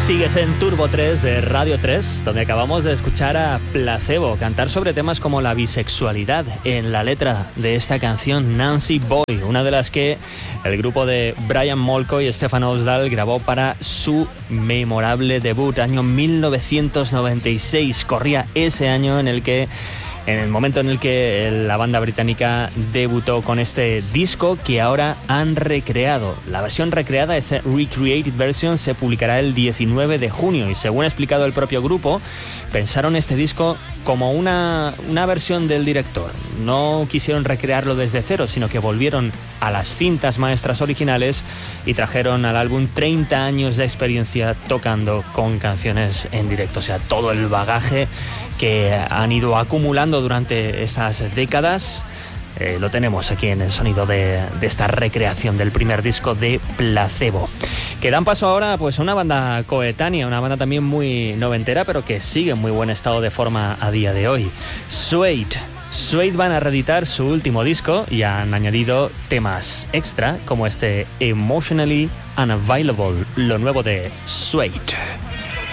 Sigues en Turbo 3 de Radio 3, donde acabamos de escuchar a Placebo cantar sobre temas como la bisexualidad en la letra de esta canción Nancy Boy, una de las que el grupo de Brian Molko y Stefan Osdal grabó para su memorable debut, año 1996. Corría ese año en el momento en el que la banda británica debutó con este disco que ahora han recreado. La versión recreada, esa Recreated Version, se publicará el 19 de junio y según ha explicado el propio grupo, pensaron este disco como una versión del director. No quisieron recrearlo desde cero, sino que volvieron a las cintas maestras originales y trajeron al álbum 30 años de experiencia tocando con canciones en directo. O sea, todo el bagaje que han ido acumulando durante estas décadas lo tenemos aquí en el sonido de esta recreación del primer disco de Placebo, que dan paso ahora pues a una banda coetánea, una banda también muy noventera, pero que sigue en muy buen estado de forma a día de hoy. Suede van a reeditar su último disco y han añadido temas extra como este Emotionally Unavailable, lo nuevo de Suede.